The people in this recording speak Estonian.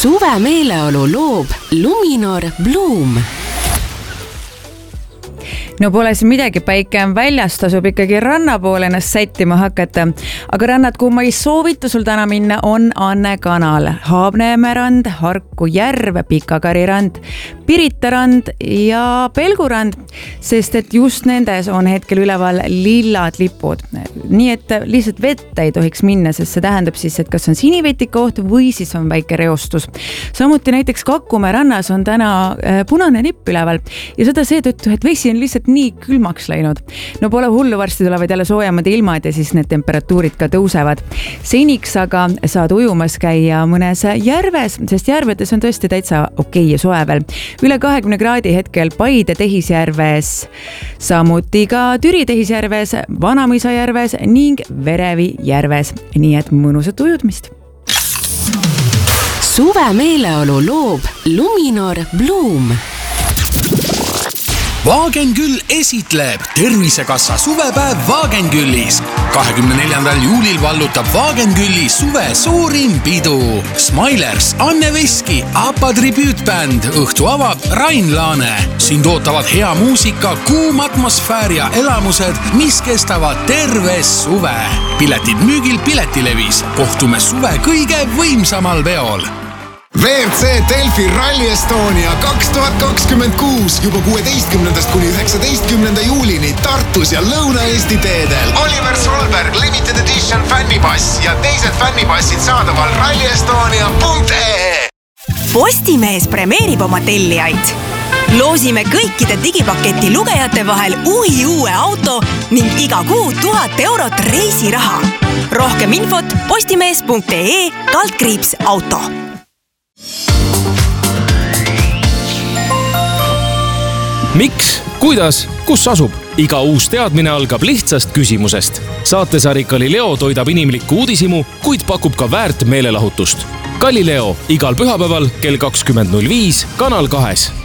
Suve meeleolu loob Luminor Bloom. No pole siin midagi, päike on väljas, tasub ikkagi ranna poole ennast sättima hakata. Aga rannad, kuhu ma ei soovita sul täna minna, on Anne kanal, Haabneeme rand, Harku järv, Pikakari rand, Pirita rand ja Pelgurand, sest et just nendes on hetkel üleval lillad lipud. Nii et lihtsalt vette ei tohiks minna, sest see tähendab siis, et kas on sinivetika oht või siis on väike reostus. Samuti näiteks Kakumäe rannas on täna punane lipp üleval ja seda seetõttu, et vesi on lihtsalt nii külmaks läinud. No pole hullu, varsti tulevad jälle soojemad ilmad ja siis need temperatuurid ka tõusevad. Seniks aga saad ujumas käia mõnes järves, sest järvedes on tõesti täitsa okei ja soe veel. Üle 20 kraadi hetkel Paide tehisjärves, samuti ka Türi tehisjärves, Vanamõisa järves ning Verevi järves. Nii et mõnusat ujudmist. Suve meeleolu loob Luminor Bloom. Vaagenküll esitleb Tervisekassa suvepäev Vaagenküllis. 24. juulil vallutab Vaagenkülli suve suurim pidu. Smilers, Anne Veski, APA tribüütbänd, õhtu avab Rain Laane. Sind ootavad hea muusika, kuum atmosfäär ja elamused, mis kestavad terve suve. Piletid müügil Piletilevis. Kohtume suve kõige võimsamal veol. WRC Delfi Rally Estonia 2026 juba 16. kuni 19. juulini Tartus ja Lõuna-Eesti teedel. Oliver Solberg Limited Edition fännipass ja teised fännipassid saadaval rallyestonia.ee. Postimees premeerib oma tellijaid. Loosime kõikide digipaketi lugejate vahel uue auto ning iga kuu 1000 eurot reisiraha. Rohkem infot postimees.ee/auto. Miks, kuidas, kus asub? Iga uus teadmine algab lihtsast küsimusest. Saatesari Galileo toidab inimlikku uudisimu, kuid pakub ka väärt meelelahutust. Galileo igal pühapäeval kell 20.05 Kanal 2.